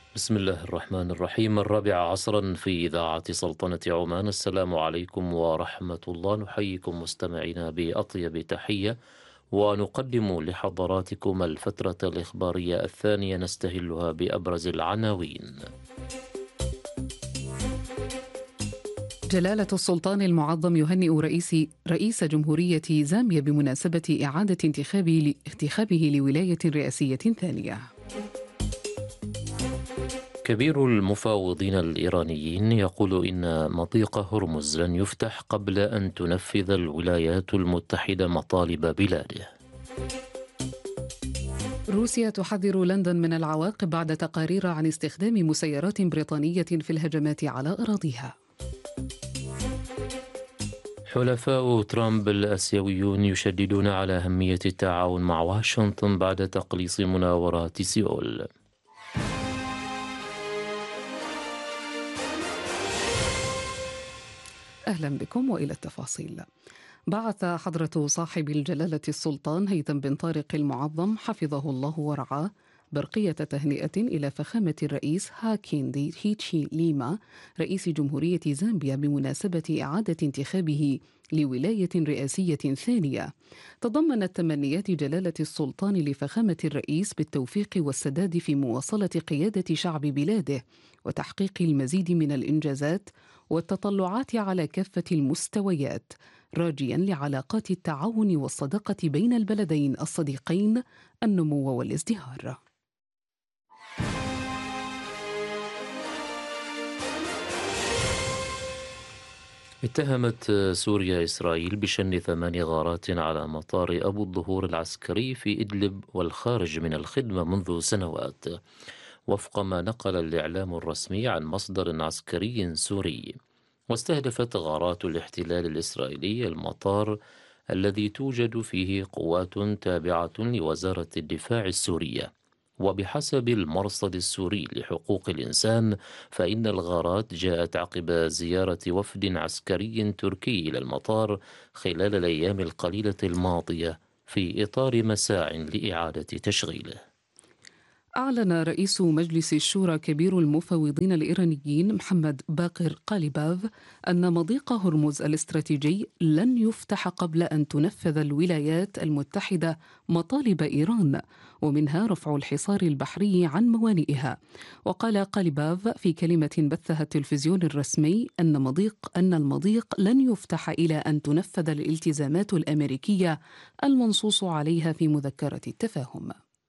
بسم الله الرحمن الرحيم. 4 عصرا في إذاعة سلطنة عمان. السلام عليكم ورحمة الله. نحييكم مستمعينا بأطيب تحية، ونقدم لحضراتكم الفترة الإخبارية الثانية نستهلها بأبرز العناوين. جلالة السلطان المعظم يهنئ رئيس جمهورية زامبيا بمناسبة إعادة انتخابه لولاية رئاسية ثانية. كبير المفاوضين الإيرانيين يقول إن مضيق هرمز لن يفتح قبل أن تنفذ الولايات المتحدة مطالب بلاده. روسيا تحذر لندن من العواقب بعد تقارير عن استخدام مسيرات بريطانية في الهجمات على أراضيها. حلفاء ترامب الآسيويون يشددون على أهمية التعاون مع واشنطن بعد تقليص مناورات سيول. أهلا بكم وإلى التفاصيل. بعث حضرة صاحب الجلالة السلطان هيثم بن طارق المعظم حفظه الله ورعاه برقية تهنئة إلى فخامة الرئيس هاكيندي هيتشي ليما رئيس جمهورية زامبيا بمناسبة إعادة انتخابه لولاية رئاسية ثانية. تضمنت تمنيات جلالة السلطان لفخامة الرئيس بالتوفيق والسداد في مواصلة قيادة شعب بلاده وتحقيق المزيد من الإنجازات والتطلعات على كافة المستويات، راجيا لعلاقات التعاون والصداقة بين البلدين الصديقين النمو والازدهار. اتهمت سوريا إسرائيل بشن 8 غارات على مطار أبو الظهور العسكري في إدلب والخارج من الخدمة منذ سنوات، وفق ما نقل الإعلام الرسمي عن مصدر عسكري سوري. واستهدفت غارات الاحتلال الإسرائيلي المطار الذي توجد فيه قوات تابعة لوزارة الدفاع السورية. وبحسب المرصد السوري لحقوق الإنسان، فإن الغارات جاءت عقب زيارة وفد عسكري تركي إلى المطار خلال الأيام القليلة الماضية في إطار مساع لإعادة تشغيله. أعلن رئيس مجلس الشورى كبير المفوضين الإيرانيين محمد باقر قاليباف أن مضيق هرمز الاستراتيجي لن يفتح قبل أن تنفذ الولايات المتحدة مطالب إيران، ومنها رفع الحصار البحري عن موانئها. وقال قاليباف في كلمة بثها التلفزيون الرسمي أن المضيق لن يفتح إلى أن تنفذ الالتزامات الأمريكية المنصوص عليها في مذكرة التفاهم.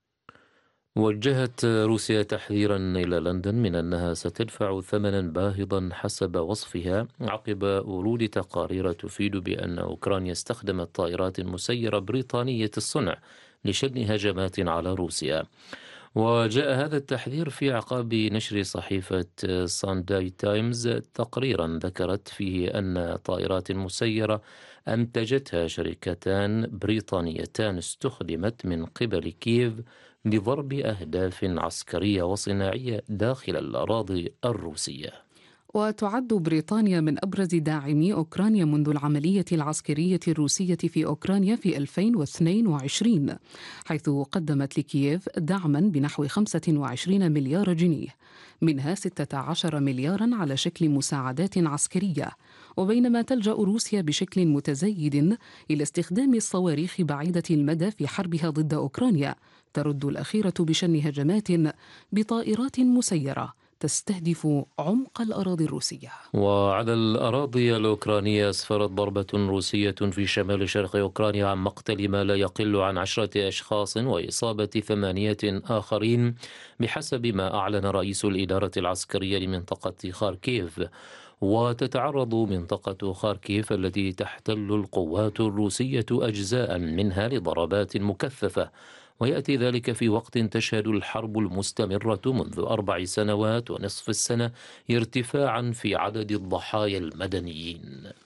وجهت روسيا تحذيرا إلى لندن من أنها ستدفع ثمنا باهظا حسب وصفها عقب ورود تقارير تفيد بأن أوكرانيا استخدمت طائرات مسيرة بريطانية الصنع لشن هجمات على روسيا. وجاء هذا التحذير في أعقاب نشر صحيفة سانداي تايمز تقريرا ذكرت فيه أن طائرات مسيرة أنتجتها شركتان بريطانيتان استخدمت من قبل كييف لضرب أهداف عسكرية وصناعية داخل الأراضي الروسية. وتعد بريطانيا من أبرز داعمي أوكرانيا منذ العملية العسكرية الروسية في أوكرانيا في 2022، حيث قدمت لكييف دعما بنحو 25 مليار جنيه، منها 16 مليارا على شكل مساعدات عسكرية. وبينما تلجأ روسيا بشكل متزايد إلى استخدام الصواريخ بعيدة المدى في حربها ضد أوكرانيا، ترد الأخيرة بشن هجمات بطائرات مسيرة تستهدف عمق الأراضي الروسية. وعلى الأراضي الأوكرانية أسفرت ضربة روسية في شمال شرق أوكرانيا عن مقتل ما لا يقل عن 10 أشخاص وإصابة 8 آخرين، بحسب ما أعلن رئيس الإدارة العسكرية لمنطقة خاركيف. وتتعرض منطقة خاركيف التي تحتل القوات الروسية أجزاء منها لضربات مكثفة، ويأتي ذلك في وقت تشهد الحرب المستمرة منذ 4 سنوات ونصف السنة ارتفاعا في عدد الضحايا المدنيين.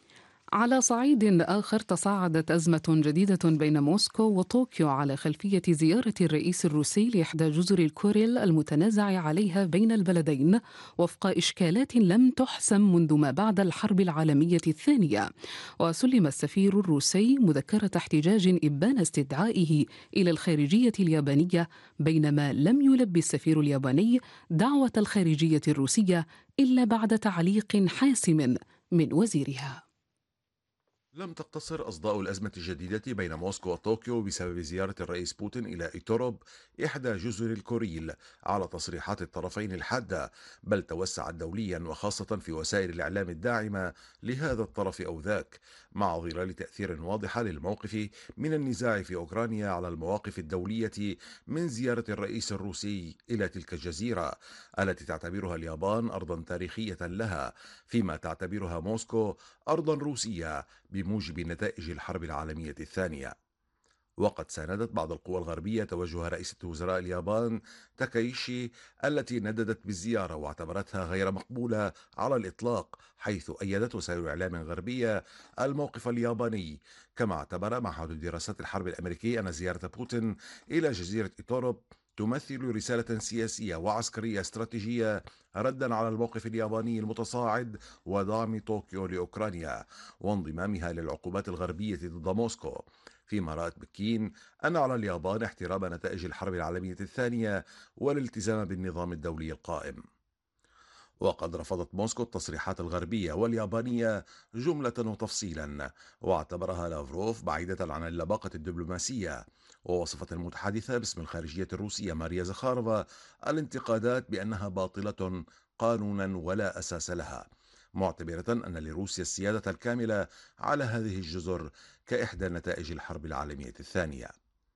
على صعيد آخر، تصاعدت أزمة جديدة بين موسكو وطوكيو على خلفية زيارة الرئيس الروسي لإحدى جزر الكوريل المتنازع عليها بين البلدين، وفق إشكالات لم تحسم منذ ما بعد الحرب العالمية الثانية. وسلم السفير الروسي مذكرة احتجاج إبان استدعائه إلى الخارجية اليابانية، بينما لم يلبي السفير الياباني دعوة الخارجية الروسية إلا بعد تعليق حاسم من وزيرها. لم تقتصر أصداء الأزمة الجديدة بين موسكو وطوكيو بسبب زيارة الرئيس بوتين إلى إيتوروب إحدى جزر الكوريل على تصريحات الطرفين الحادة، بل توسعت دوليا وخاصة في وسائل الإعلام الداعمة لهذا الطرف أو ذاك، مع ظلال تأثير واضح للموقف من النزاع في أوكرانيا على المواقف الدولية من زيارة الرئيس الروسي إلى تلك الجزيرة التي تعتبرها اليابان أرضا تاريخية لها، فيما تعتبرها موسكو أرضا روسية بموجب نتائج الحرب العالمية الثانية. وقد ساندت بعض القوى الغربية توجه رئيسة وزراء اليابان تاكايشي التي نددت بالزيارة واعتبرتها غير مقبولة على الإطلاق، حيث أيدت وسائل إعلام غربية الموقف الياباني. كما اعتبر معهد دراسات الحرب الأمريكي أن زيارة بوتين إلى جزيرة إيتوروب تمثل رسالة سياسية وعسكرية استراتيجية ردا على الموقف الياباني المتصاعد ودعم طوكيو لأوكرانيا وانضمامها للعقوبات الغربية ضد موسكو، فيما رأت بكين أن على اليابان احترام نتائج الحرب العالمية الثانية والالتزام بالنظام الدولي القائم. وقد رفضت موسكو التصريحات الغربية واليابانية جملة وتفصيلا، واعتبرها لافروف بعيدة عن اللباقة الدبلوماسية، ووصفت المتحدثة باسم الخارجية الروسية ماريا زخارفا الانتقادات بأنها باطلة قانونا ولا أساس لها، معتبرة أن لروسيا السيادة الكاملة على هذه الجزر كإحدى نتائج الحرب العالمية الثانية.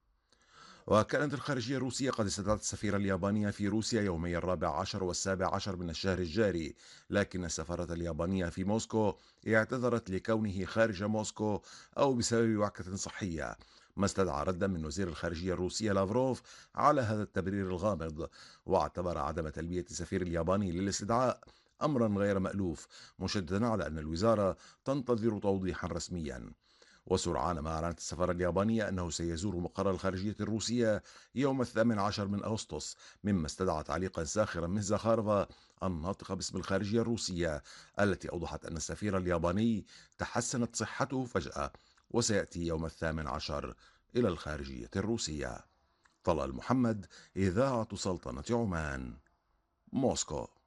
وكانت الخارجية الروسية قد استدعت السفير الياباني في روسيا يومي 14 و17 من الشهر الجاري، لكن السفارة اليابانية في موسكو اعتذرت لكونه خارج موسكو أو بسبب وعكة صحية، ما استدعى ردا من وزير الخارجية الروسية لافروف على هذا التبرير الغامض، واعتبر عدم تلبية السفير الياباني للاستدعاء أمرا غير مألوف، مشددا على أن الوزارة تنتظر توضيحا رسميا. وسرعان ما أعلنت السفارة اليابانية أنه سيزور مقر الخارجية الروسية يوم 18 من أغسطس، مما استدعى تعليقا ساخرا من زخارفا الناطقة باسم الخارجية الروسية، التي أوضحت أن السفير الياباني تحسنت صحته فجأة وسيأتي يوم 18 إلى الخارجية الروسية. طلال محمد، إذاعة سلطنة عمان، موسكو.